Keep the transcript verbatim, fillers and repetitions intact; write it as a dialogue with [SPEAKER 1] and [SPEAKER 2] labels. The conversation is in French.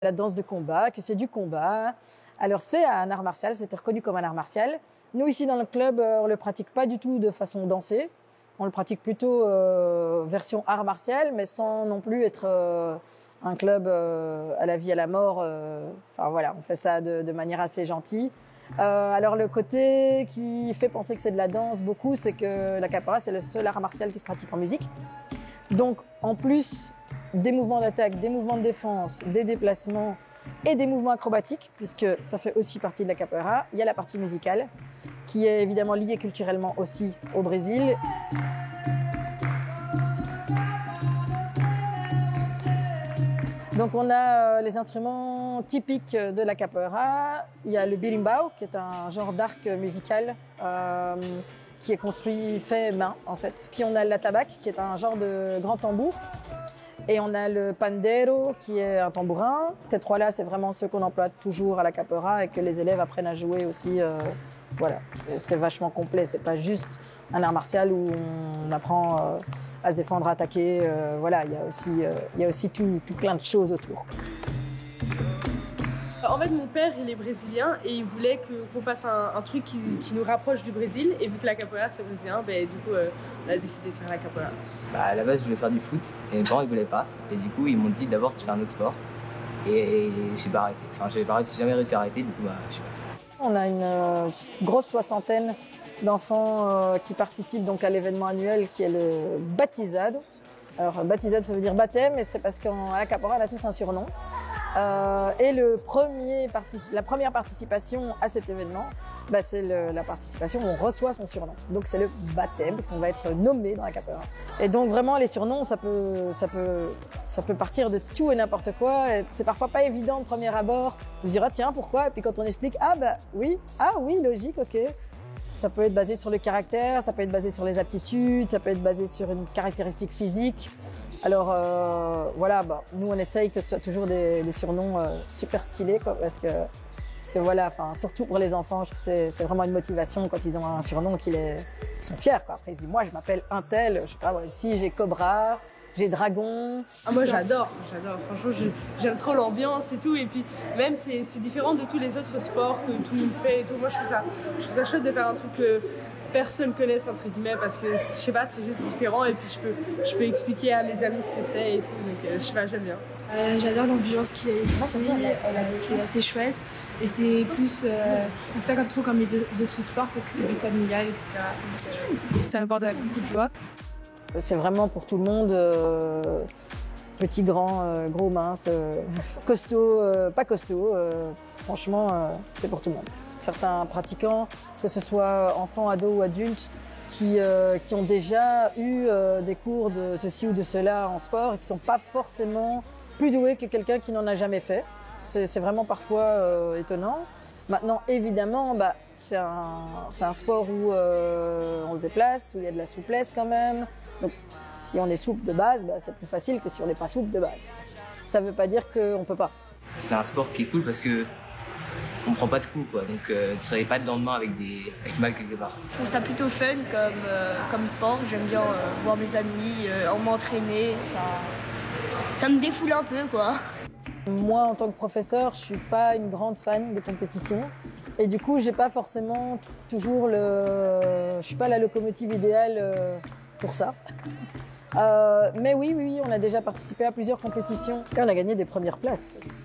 [SPEAKER 1] la danse de combat, que c'est du combat. Alors c'est un art martial, c'est reconnu comme un art martial. Nous ici dans le club, on le pratique pas du tout de façon dansée. On le pratique plutôt euh, version art martial, mais sans non plus être euh, un club euh, à la vie à la mort. Euh, enfin voilà, on fait ça de, de manière assez gentille. Euh, alors le côté qui fait penser que c'est de la danse beaucoup, c'est que la capoeira c'est le seul art martial qui se pratique en musique. Donc en plus des mouvements d'attaque, des mouvements de défense, des déplacements et des mouvements acrobatiques, puisque ça fait aussi partie de la capoeira, il y a la partie musicale qui est évidemment liée culturellement aussi au Brésil. Donc on a euh, les instruments typiques de la capoeira. Il y a le berimbau, qui est un genre d'arc musical euh, qui est construit fait main en fait. Puis on a la tabaque, qui est un genre de grand tambour. Et on a le pandero, qui est un tambourin. Ces trois-là, c'est vraiment ceux qu'on emploie toujours à la capoeira et que les élèves apprennent à jouer aussi. Euh, voilà, c'est vachement complet. C'est pas juste un art martial où on apprend euh, à se défendre, à attaquer. Euh, voilà, il y a aussi, euh, il y a aussi tout, tout plein de choses autour.
[SPEAKER 2] En fait, mon père, il est brésilien et il voulait que, qu'on fasse un, un truc qui, qui nous rapproche du Brésil. Et vu que la capoeira, c'est brésilien, ben, du coup, euh, on a décidé de faire la capoeira.
[SPEAKER 3] Bah, à la base, je voulais faire du foot et mes parents, ils voulaient pas. Et du coup, ils m'ont dit d'abord, tu fais un autre sport. Et, et j'ai pas arrêté. Enfin, j'ai pas réussi, jamais réussi à arrêter, du coup, bah, je sais pas.
[SPEAKER 1] On a une euh, grosse soixantaine d'enfants euh, qui participent donc à l'événement annuel qui est le Batizado. Alors, Batizado, ça veut dire baptême, mais c'est parce qu'à la capoeira, on a tous un surnom. Euh, et le premier la première participation à cet événement, bah, c'est le, la participation où on reçoit son surnom. Donc c'est le baptême, parce qu'on va être nommé dans la capoeira. Et donc vraiment les surnoms, ça peut, ça peut, ça peut partir de tout et n'importe quoi. C'est parfois pas évident de premier abord. On se dira tiens pourquoi, et puis quand on explique ah bah oui, ah oui logique, ok. Ça peut être basé sur le caractère, ça peut être basé sur les aptitudes, ça peut être basé sur une caractéristique physique. Alors euh, voilà, bah, nous on essaye que ce soit toujours des, des surnoms euh, super stylés, quoi, parce que parce que voilà, enfin surtout pour les enfants, je trouve que c'est vraiment une motivation quand ils ont un surnom qu'ils sont fiers, quoi. Après ils disent moi je m'appelle un tel, je sais pas, ouais, ici j'ai Cobra, j'ai Dragon.
[SPEAKER 2] Ah, moi j'adore, j'adore. Franchement, j'aime trop l'ambiance et tout. Et puis même c'est différent de tous les autres sports que tout le monde fait et tout. Moi je trouve ça, je trouve ça chouette de faire un truc que personne connaisse entre guillemets parce que je sais pas, c'est juste différent et puis je peux, je peux expliquer à mes amis ce que c'est et tout. Donc euh, je sais pas, j'aime bien.
[SPEAKER 4] Euh, J'adore l'ambiance qu'il y a ici. C'est assez chouette. Et c'est plus, euh, c'est pas comme trop comme les autres sports parce que c'est plus familial, et cetera. Ça m'apporte beaucoup de joie.
[SPEAKER 1] C'est vraiment pour tout le monde, euh, petit, grand, euh, gros, mince, euh, costaud, euh, pas costaud. Euh, franchement, euh, c'est pour tout le monde. Certains pratiquants, que ce soit enfants, ados ou adultes, qui, euh, qui ont déjà eu euh, des cours de ceci ou de cela en sport et qui ne sont pas forcément plus doués que quelqu'un qui n'en a jamais fait. C'est vraiment parfois euh, étonnant. Maintenant, évidemment, bah, c'est un, un sport où euh, on se déplace, où il y a de la souplesse quand même. Donc, si on est souple de base, bah, c'est plus facile que si on n'est pas souple de base. Ça ne veut pas dire qu'on ne peut pas.
[SPEAKER 3] C'est un sport qui est cool parce que on prend pas de coups, quoi. Donc euh, tu ne serais pas le lendemain avec, des, avec mal quelque part.
[SPEAKER 4] Je trouve ça plutôt fun comme, euh, comme sport. J'aime bien euh, voir mes amis, euh, m'entraîner. Ça, ça me défoule un peu, quoi.
[SPEAKER 1] Moi, en tant que professeur, je suis pas une grande fan des compétitions. Et du coup, j'ai pas forcément toujours le... Je suis pas la locomotive idéale euh, pour ça. Euh, mais oui, oui, on a déjà participé à plusieurs compétitions et on a gagné des premières places.